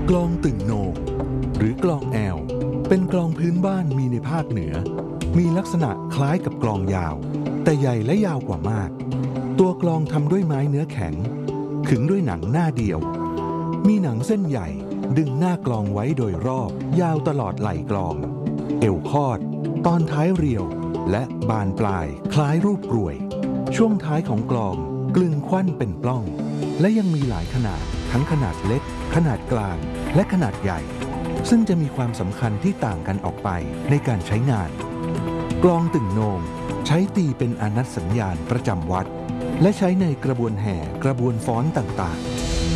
กลองตึงโหนงหรือกลองแอลเป็นกลองพื้นบ้านมีในภาคเหนือมีลักษณะคล้ายกับกลองยาวแต่ใหญ่และยาวกว่ามากตัวกลองทำด้วยไม้เนื้อแข็งขึงด้วยหนังหน้าเดียวมีหนังเส้นใหญ่ดึงหน้ากลองไว้โดยรอบยาวตลอดไหล่กลองเอวคอดตอนท้ายเรียวและบานปลายคล้ายรูปกรวยช่วงท้ายของกลองกลึงควันเป็นปล้องและยังมีหลายขนาดทั้งขนาดเล็กขนาดกลางและขนาดใหญ่ซึ่งจะมีความสำคัญที่ต่างกันออกไปในการใช้งานกลองตึงโหนงใช้ตีเป็นอานัตสัญญาณประจำวัดและใช้ในกระบวนแห่กระบวนฟ้อนต่าง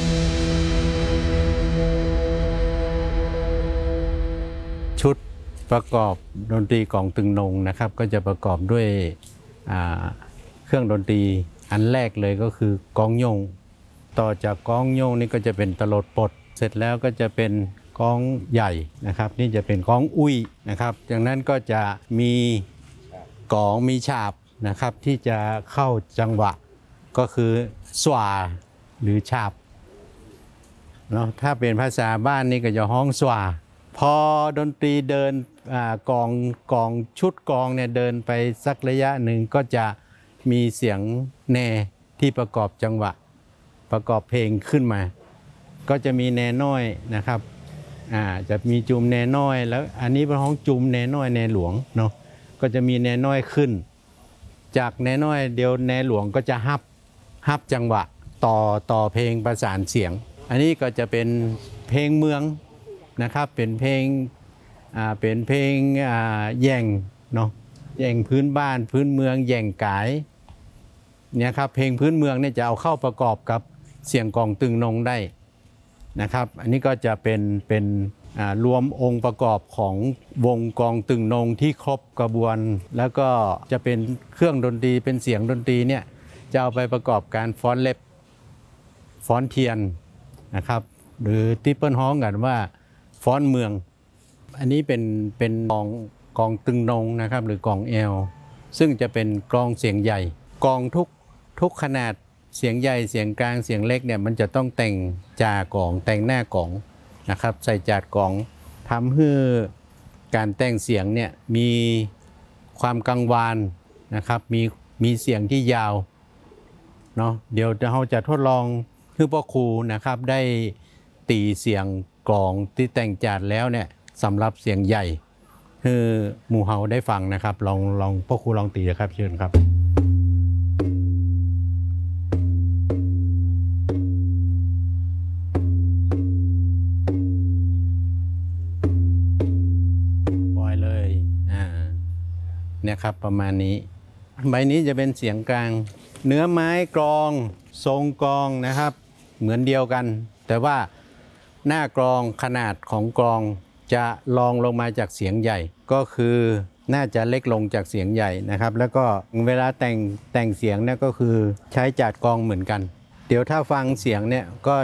ๆชุดประกอบดนตรีกลองตึงโหนงนะครับก็จะประกอบด้วยเครื่องดนตรีอันแรกเลยก็คือกลองโยงต่อจากกลองโยงนี่ก็จะเป็นตลดปดเสร็จแล้วก็จะเป็นกลองใหญ่นะครับนี่จะเป็นกลองอุ้ยนะครับจากนั้นก็จะมีกลองมีฉาบนะครับที่จะเข้าจังหวะก็คือสวาหรือฉาบเนาะถ้าเป็นภาษาบ้านนี่ก็จะฮ้องสวาพอดนตรีเดินกองชุดกลองเนี่ยเดินไปสักระยะหนึ่งก็จะมีเสียงแหน่ที่ประกอบจังหวะประกอบเพลงขึ้นมาก็จะมีแหน่น้อยนะครับจะมีจุมแหน่น้อยแล้วอันนี้เป็นห้องจุมแหน่น้อยแหน่หลวงเนาะก็จะมีแหน่น้อยขึ้นจากแหน่น้อยเดียวแหน่หลวงก็จะฮับจังหวะต่อเพลงประสานเสียงอันนี้ก็จะเป็นเพลงเมืองนะครับเป็นเพลงแย่งเนาะแย่งพื้นบ้านพื้นเมืองแย่งกายเนี่ยครับเพลงพื้นเมืองเนี่ยจะเอาเข้าประกอบกับเสียงกลองตึงโหนงได้นะครับอันนี้ก็จะเป็นรวมองค์ประกอบของวงกลองตึงโหนงที่ครบกระบวนแล้วก็จะเป็นเครื่องดนตรีเป็นเสียงดนตรีเนี่ยจะเอาไปประกอบการฟ้อนเล็บฟ้อนเทียนนะครับหรือที่เปิ้ลฮ้องกันว่าฟ้อนเมืองอันนี้เป็นกลองตึงโหนงนะครับหรือกลองแอลซึ่งจะเป็นกลองเสียงใหญ่กลองทุกขนาดเสียงใหญ่เสียงกลางเสียงเล็กเนี่ยมันจะต้องแต่งจากลองแต่งหน้ากลองนะครับใส่จาดกลองทำให้การแต่งเสียงเนี่ยมีความกังวานนะครับมีเสียงที่ยาวเนาะเดี๋ยวเราจะทดลองให้พ่อครูนะครับได้ตีเสียงกลองที่แต่งจาดแล้วเนี่ยสำหรับเสียงใหญ่ให้หมู่เฮาได้ฟังนะครับลองพ่อครูลองตีนะครับเชิญครับเนี่ยครับประมาณนี้ใบนี้จะเป็นเสียงกลางเนื้อไม้กลองทรงกลองนะครับเหมือนเดียวกันแต่ว่าหน้ากลองขนาดของกลองจะรองลงมาจากเสียงใหญ่ก็คือน่าจะเล็กลงจากเสียงใหญ่นะครับแล้วก็เวลาแต่งเสียงเนี่ยก็คือใช้จาดกลองเหมือนกันเดี๋ยวถ้าฟังเสียงเนี่ยก็